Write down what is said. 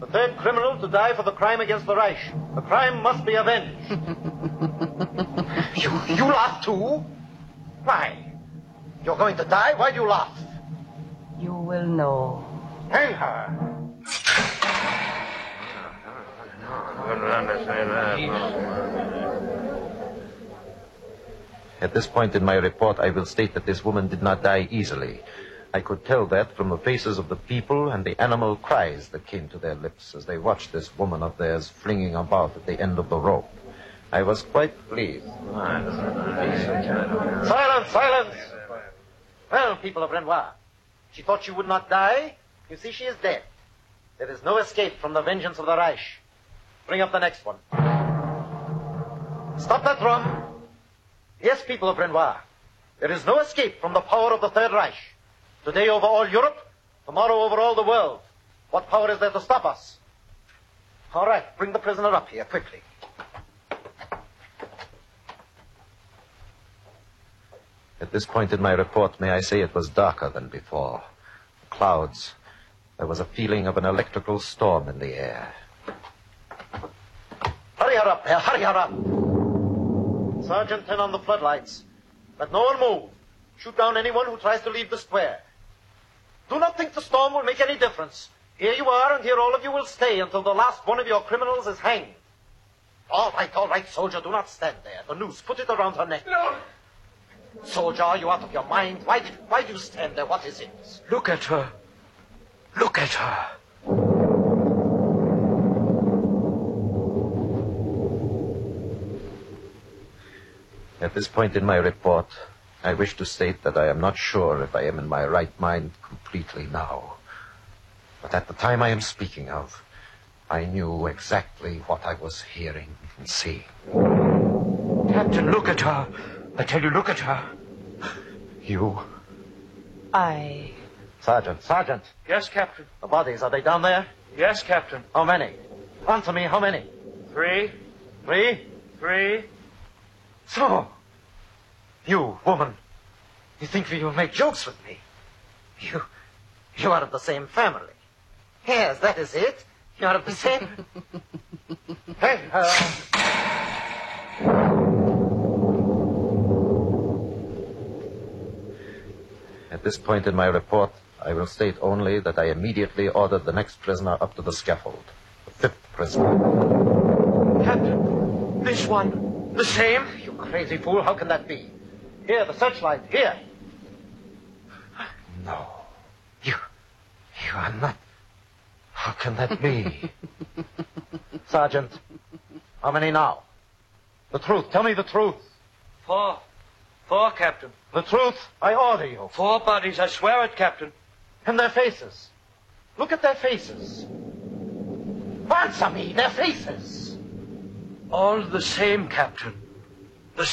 The third criminal to die for the crime against the Reich. The crime must be avenged. You laugh too? Why? You're going to die? Why do you laugh? You will know. Hang her. At this point in my report, I will state that this woman did not die easily. I could tell that from the faces of the people and the animal cries that came to their lips as they watched this woman of theirs flinging about at the end of the rope. I was quite pleased. Silence, silence! Well, people of Renoir, she thought she would not die. You see, she is dead. There is no escape from the vengeance of the Reich. Bring up the next one. Stop that drum. Yes, people of Renoir, there is no escape from the power of the Third Reich. Today over all Europe, tomorrow over all the world. What power is there to stop us? All right, bring the prisoner up here, quickly. At this point in my report, may I say it was darker than before. Clouds. There was a feeling of an electrical storm in the air. Hurry her up there, hurry her up. Sergeant, turn on the floodlights. Let no one move. Shoot down anyone who tries to leave the square. Do not think the storm will make any difference. Here you are, and here all of you will stay until the last one of your criminals is hanged. All right, soldier, do not stand there. The noose, put it around her neck. No! Soldier, are you out of your mind? Why do you stand there? What is it? Look at her. Look at her. At this point in my report, I wish to state that I am not sure if I am in my right mind completely now. But at the time I am speaking of, I knew exactly what I was hearing and seeing. Captain, look at her. I tell you, look at her. You? Sergeant. Yes, Captain. The bodies, are they down there? Yes, Captain. How many? Answer me, how many? 3. 3? 3. So, you, woman, you think you'll make jokes with me? You are of the same family. Yes, that is it. You are of the same... Hey, At this point in my report, I will state only that I immediately ordered the next prisoner up to the scaffold. The 5th prisoner. Captain, this one, the same? you crazy fool, how can that be? Here, the searchlight, here. No. You are not... How can that be? Sergeant, how many now? The truth, tell me the truth. 4. 4, Captain. The truth, I order you. 4 bodies, I swear it, Captain. And their faces. Look at their faces. Answer me, their faces. All the same, Captain.